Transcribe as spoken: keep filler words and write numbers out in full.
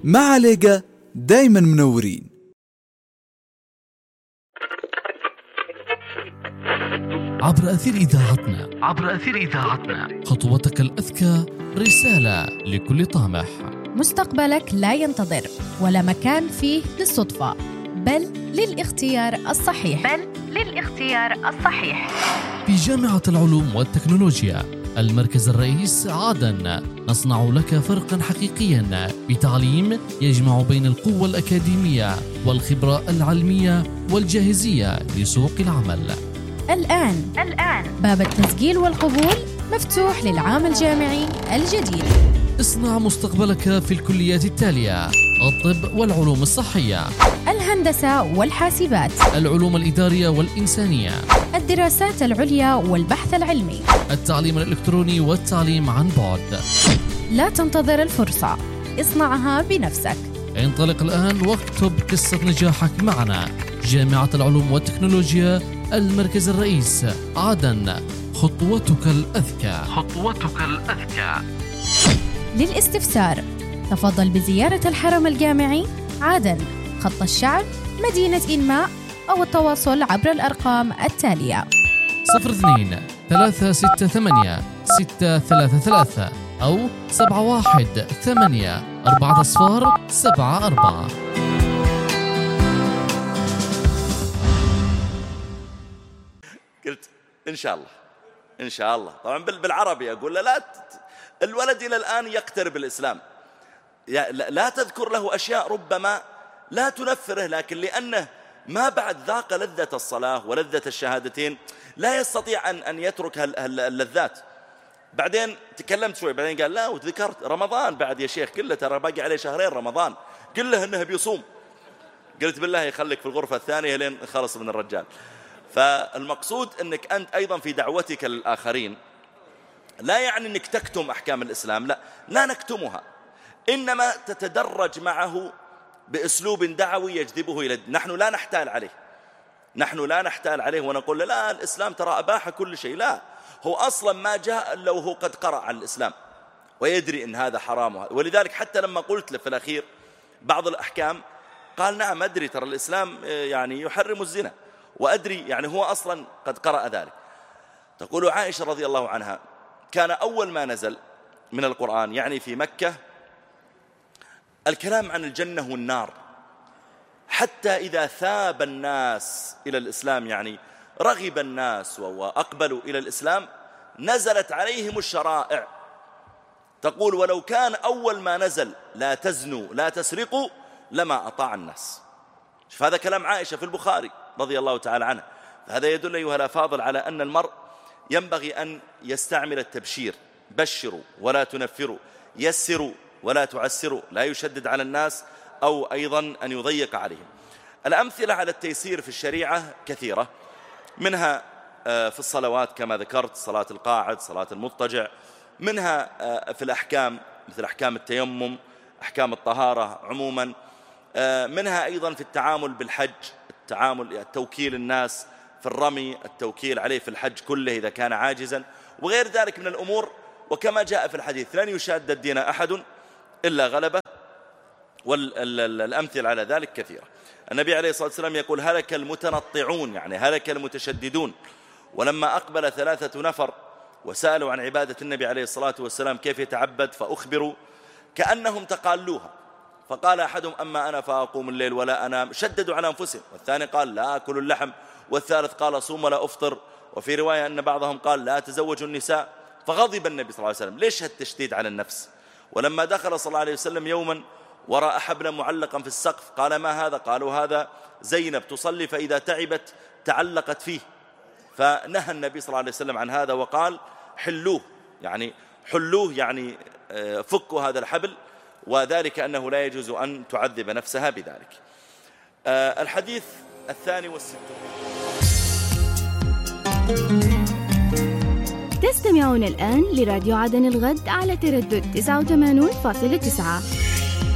مع ليجا دايما منورين. عبر أثير إذاعتنا عبر أثير إذاعتنا خطوتك الأذكى رسالة لكل طامح. مستقبلك لا ينتظر ولا مكان فيه للصدفة، بل للاختيار الصحيح بل للاختيار الصحيح في جامعة العلوم والتكنولوجيا المركز الرئيس عدن، نصنع لك فرقا حقيقيا بتعليم يجمع بين القوة الأكاديمية والخبرة العلمية والجاهزية لسوق العمل. الآن الآن باب التسجيل والقبول مفتوح للعام الجامعي الجديد. اصنع مستقبلك في الكليات التالية: الطب والعلوم الصحية، الهندسة والحاسبات، العلوم الإدارية والإنسانية، الدراسات العليا والبحث العلمي، التعليم الإلكتروني والتعليم عن بعد. لا تنتظر الفرصة، اصنعها بنفسك. انطلق الآن واكتب قصة نجاحك معنا. جامعة العلوم والتكنولوجيا المركز الرئيس عدن، خطوتك الأذكى خطوتك الأذكى. للاستفسار تفضل بزيارة الحرم الجامعي عدن، خط الشعب، مدينة إنماء، أو التواصل عبر الأرقام التالية: صفر اثنين ثلاثة ستة ثمانية ستة ثلاثة ثلاثة أو سبعة واحد ثمانية أربعة صفار سبعة أربعة. قلت إن شاء الله إن شاء الله. طبعا بالعربي أقول له لا ت... الولد إلى الآن يقترب الإسلام، لا تذكر له أشياء ربما لا تنفره، لكن لأنه ما بعد ذاق لذة الصلاة ولذة الشهادتين لا يستطيع أن أن يترك اللذات. بعدين تكلمت شوي، بعدين قال لا وذكرت رمضان بعد يا شيخ، كله ترى باقي عليه شهرين رمضان، قل له إنه بيصوم. قلت بالله يخليك في الغرفة الثانية لين خلص من الرجال. فالمقصود أنك أنت أيضا في دعوتك للآخرين لا يعني أنك تكتم أحكام الإسلام، لا لا نكتمها، إنما تتدرج معه بأسلوب دعوي يجذبه إلى. نحن لا نحتال عليه نحن لا نحتال عليه ونقول لا الإسلام ترى أباح كل شيء، لا، هو أصلا ما جاء إلا وهو قد قرأ عن الإسلام ويدري إن هذا حرام. ولذلك حتى لما قلت له في الأخير بعض الأحكام قال نعم أدري، ترى الإسلام يعني يحرم الزنا وأدري، يعني هو أصلا قد قرأ ذلك. تقول عائشة رضي الله عنها كان أول ما نزل من القرآن يعني في مكة الكلام عن الجنة والنار، حتى إذا ثاب الناس إلى الإسلام، يعني رغب الناس وأقبلوا إلى الإسلام، نزلت عليهم الشرائع. تقول ولو كان أول ما نزل لا تزنوا لا تسرقوا لما أطاع الناس. هذا كلام عائشة في البخاري رضي الله تعالى عنها. فهذا يدل أيها الأفاضل على أن المرء ينبغي أن يستعمل التبشير، بشروا ولا تنفروا، يسروا ولا تعسروا، لا يشدد على الناس أو أيضا أن يضيق عليهم. الأمثلة على التيسير في الشريعة كثيرة، منها في الصلوات كما ذكرت، صلاة القاعد، صلاة المضطجع، منها في الأحكام مثل أحكام التيمم، أحكام الطهارة عموما، منها أيضا في التعامل بالحج، التعامل التوكيل الناس في الرمي، التوكيل عليه في الحج كله إذا كان عاجزا، وغير ذلك من الأمور. وكما جاء في الحديث لن يشاد الدين أحد إلا غلبه، والأمثلة على ذلك كثيرة. النبي عليه الصلاة والسلام يقول هلك المتنطعون، يعني هلك المتشددون. ولما أقبل ثلاثة نفر وسألوا عن عبادة النبي عليه الصلاة والسلام كيف يتعبد، فأخبروا كأنهم تقالوها، فقال أحدهم أما أنا فأقوم الليل ولا أنام، شددوا على أنفسهم. والثاني قال لا أكل اللحم، والثالث قال صوم ولا أفطر، وفي رواية أن بعضهم قال لا تزوجوا النساء. فغضب النبي صلى الله عليه وسلم، ليش هالتشديد على النفس؟ ولما دخل صلى الله عليه وسلم يوما ورأى حبلا معلقا في السقف قال ما هذا؟ قالوا هذا زينب تصلي فإذا تعبت تعلقت فيه. فنهى النبي صلى الله عليه وسلم عن هذا وقال حلوه، يعني حلوه يعني فكوا هذا الحبل، وذلك أنه لا يجوز أن تعذب نفسها بذلك. الحديث الثاني والستون. تستمعون الآن لراديو عدن الغد على تردد تسعة وثمانين فاصلة تسعة.